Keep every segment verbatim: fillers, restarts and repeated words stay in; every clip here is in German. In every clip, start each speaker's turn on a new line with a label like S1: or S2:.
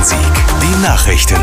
S1: Wochensieg. Die Nachrichten.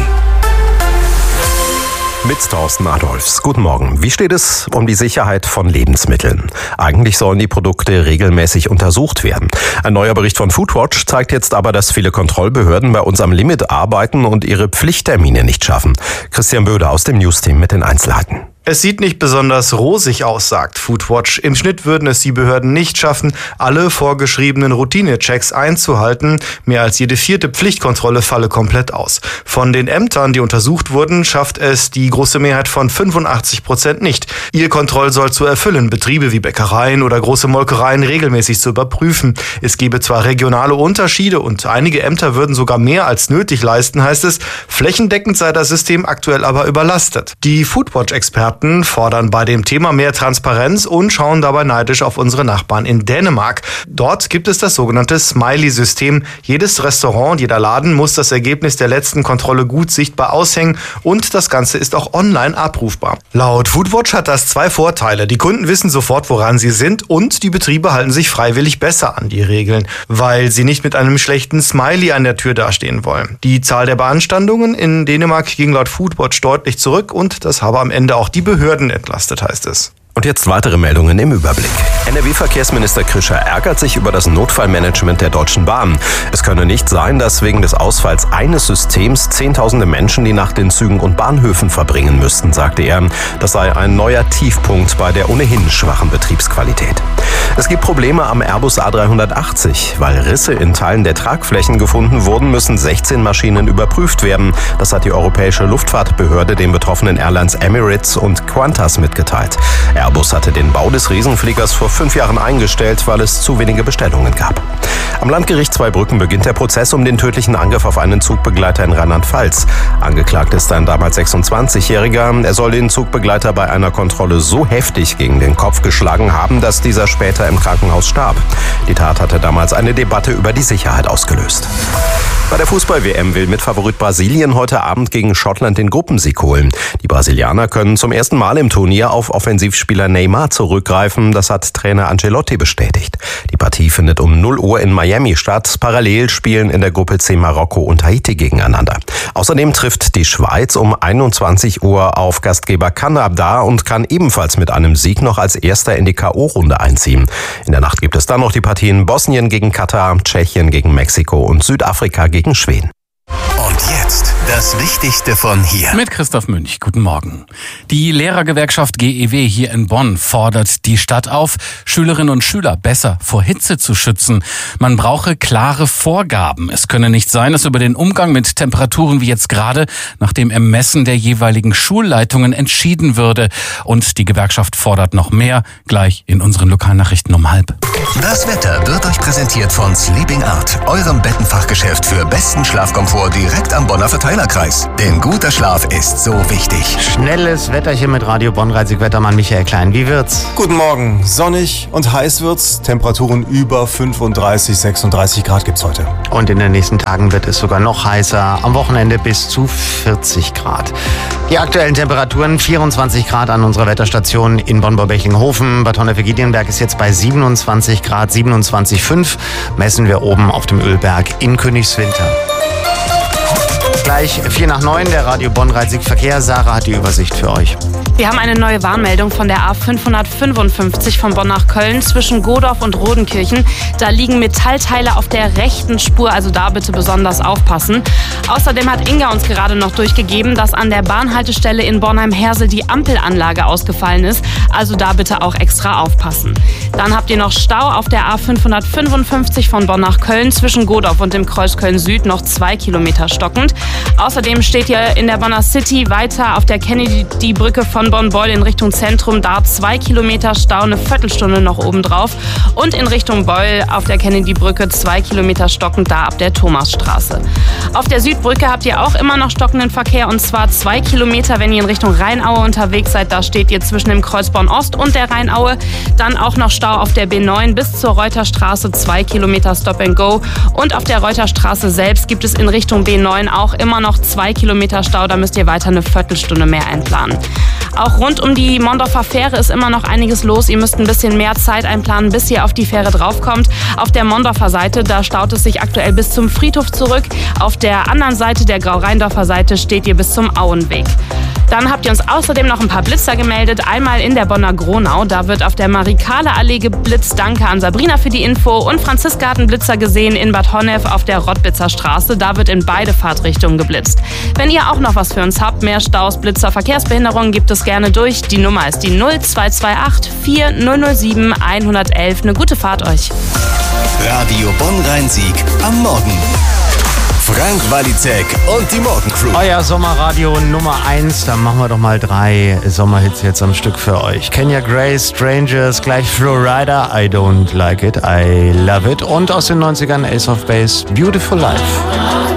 S2: Mit Thorsten Adolfs. Guten Morgen. Wie steht es um die Sicherheit von Lebensmitteln? Eigentlich sollen die Produkte regelmäßig untersucht werden. Ein neuer Bericht von Foodwatch zeigt jetzt aber, dass viele Kontrollbehörden bei uns am Limit arbeiten und ihre Pflichttermine nicht schaffen. Christian Böder aus dem Newsteam mit den Einzelheiten.
S3: Es sieht nicht besonders rosig aus, sagt Foodwatch. Im Schnitt würden es die Behörden nicht schaffen, alle vorgeschriebenen Routine-Checks einzuhalten. Mehr als jede vierte Pflichtkontrolle falle komplett aus. Von den Ämtern, die untersucht wurden, schafft es die große Mehrheit von fünfundachtzig Prozent nicht. Ihr Kontroll soll zu erfüllen, Betriebe wie Bäckereien oder große Molkereien regelmäßig zu überprüfen. Es gebe zwar regionale Unterschiede und einige Ämter würden sogar mehr als nötig leisten, heißt es. Flächendeckend sei das System aktuell aber überlastet. Die Foodwatch-Experten fordern bei dem Thema mehr Transparenz und schauen dabei neidisch auf unsere Nachbarn in Dänemark. Dort gibt es das sogenannte Smiley-System. Jedes Restaurant, jeder Laden muss das Ergebnis der letzten Kontrolle gut sichtbar aushängen und das Ganze ist auch online abrufbar. Laut Foodwatch hat das zwei Vorteile. Die Kunden wissen sofort, woran sie sind und die Betriebe halten sich freiwillig besser an die Regeln, weil sie nicht mit einem schlechten Smiley an der Tür dastehen wollen. Die Zahl der Beanstandungen in Dänemark ging laut Foodwatch deutlich zurück und das habe am Ende auch die Behörden entlastet, heißt es.
S2: Und jetzt weitere Meldungen im Überblick. N R W-Verkehrsminister Krischer ärgert sich über das Notfallmanagement der Deutschen Bahn. Es könne nicht sein, dass wegen des Ausfalls eines Systems Zehntausende Menschen die Nacht in Zügen und Bahnhöfen verbringen müssten, sagte er. Das sei ein neuer Tiefpunkt bei der ohnehin schwachen Betriebsqualität. Es gibt Probleme am Airbus A dreihundertachtzig. Weil Risse in Teilen der Tragflächen gefunden wurden, müssen sechzehn Maschinen überprüft werden. Das hat die Europäische Luftfahrtbehörde den betroffenen Airlines Emirates und Qantas mitgeteilt. Airbus hatte den Bau des Riesenfliegers vor fünf Jahren eingestellt, weil es zu wenige Bestellungen gab. Am Landgericht Zweibrücken beginnt der Prozess um den tödlichen Angriff auf einen Zugbegleiter in Rheinland-Pfalz. Angeklagt ist ein damals sechsundzwanzigjähriger. Er soll den Zugbegleiter bei einer Kontrolle so heftig gegen den Kopf geschlagen haben, dass dieser später im Krankenhaus starb. Die Tat hatte damals eine Debatte über die Sicherheit ausgelöst. Bei der Fußball-W M will Mitfavorit Brasilien heute Abend gegen Schottland den Gruppensieg holen. Die Brasilianer können zum ersten Mal im Turnier auf Offensivspieler Neymar zurückgreifen. Das hat Trainer Ancelotti bestätigt. Die Partie findet um null Uhr in Miami statt. Parallel spielen in der Gruppe C Marokko und Haiti gegeneinander. Außerdem trifft die Schweiz um einundzwanzig Uhr auf Gastgeber Kanada und kann ebenfalls mit einem Sieg noch als Erster in die K O-Runde einziehen. In der Nacht gibt es dann noch die Partien Bosnien gegen Katar, Tschechien gegen Mexiko und Südafrika gegen Schweden.
S1: Und jetzt das Wichtigste von hier.
S4: Mit Christoph Münch. Guten Morgen. Die Lehrergewerkschaft G E W hier in Bonn fordert die Stadt auf, Schülerinnen und Schüler besser vor Hitze zu schützen. Man brauche klare Vorgaben. Es könne nicht sein, dass über den Umgang mit Temperaturen wie jetzt gerade nach dem Ermessen der jeweiligen Schulleitungen entschieden würde. Und die Gewerkschaft fordert noch mehr, gleich in unseren Lokalnachrichten um halb.
S1: Das Wetter wird euch präsentiert von Sleeping Art, eurem Bettenfachgeschäft für besten Schlafkomfort direkt am Bonner Verteilerkreis. Denn guter Schlaf ist so wichtig.
S5: Schnelles Wetterchen mit Radio Bonn-Reisig-Wettermann Michael Klein. Wie wird's?
S6: Guten Morgen. Sonnig und heiß wird's. Temperaturen über fünfunddreißig, sechsunddreißig Grad gibt's heute.
S5: Und in den nächsten Tagen wird es sogar noch heißer. Am Wochenende bis zu vierzig Grad. Die aktuellen Temperaturen vierundzwanzig Grad an unserer Wetterstation in Bonn-Borbeckinghofen. Bad Honnef-Giedienberg ist jetzt bei siebenundzwanzig Grad, siebenundzwanzig Komma fünf. Messen wir oben auf dem Ölberg in Königswinter. Gleich vier nach neun, der Radio Bonn-Reisig-Verkehr. Sarah hat die Übersicht für euch.
S7: Wir haben eine neue Warnmeldung von der A fünfhundertfünfundfünfzig von Bonn nach Köln zwischen Godorf und Rodenkirchen. Da liegen Metallteile auf der rechten Spur, also da bitte besonders aufpassen. Außerdem hat Inga uns gerade noch durchgegeben, dass an der Bahnhaltestelle in Bornheim-Hersel die Ampelanlage ausgefallen ist. Also da bitte auch extra aufpassen. Dann habt ihr noch Stau auf der A fünfhundertfünfundfünfzig von Bonn nach Köln zwischen Godorf und dem Kreuz Köln-Süd, noch zwei Kilometer stockend. Außerdem steht ihr in der Bonner City weiter auf der Kennedy-Brücke von Bonn-Beul in Richtung Zentrum. Da zwei Kilometer Stau, eine Viertelstunde noch obendrauf. Und in Richtung Beul auf der Kennedy-Brücke zwei Kilometer stockend, da ab der Thomasstraße. Auf der Südbrücke habt ihr auch immer noch stockenden Verkehr, und zwar zwei Kilometer, wenn ihr in Richtung Rheinaue unterwegs seid. Da steht ihr zwischen dem Kreuz Bonn-Ost und der Rheinaue. Dann auch noch Stau auf der B neun bis zur Reuterstraße, zwei Kilometer Stop and Go. Und auf der Reuterstraße selbst gibt es in Richtung B neun auch immer noch zwei Kilometer Stau. Da müsst ihr weiter eine Viertelstunde mehr einplanen. Auch rund um die Mondorfer Fähre ist immer noch einiges los. Ihr müsst ein bisschen mehr Zeit einplanen, bis ihr auf die Fähre draufkommt. Auf der Mondorfer Seite, da staut es sich aktuell bis zum Friedhof zurück. Auf der anderen Seite, der Grau-Rheindorfer Seite, steht ihr bis zum Auenweg. Dann habt ihr uns außerdem noch ein paar Blitzer gemeldet. Einmal in der Bonner Gronau. Da wird auf der Marikale-Allee geblitzt. Danke an Sabrina für die Info. Und Franziska hat einen Blitzer gesehen in Bad Honnef auf der Rottbitzer Straße. Da wird in beide Fahrtrichtungen geblitzt. Wenn ihr auch noch was für uns habt, mehr Staus, Blitzer, Verkehrsbehinderungen, gebt es gerne durch. Die Nummer ist die null zwei zwei acht vier null null sieben eins eins eins. Eine gute Fahrt euch.
S1: Radio Bonn-Rhein-Sieg am Morgen. Frank Walizek und die Morgencrew.
S5: Euer Sommerradio Nummer eins. Dann machen wir doch mal drei Sommerhits jetzt am Stück für euch. Kenya Grace, Strangers, gleich Florida, I Don't Like It, I Love It. Und aus den neunzigern Ace of Base, Beautiful Life.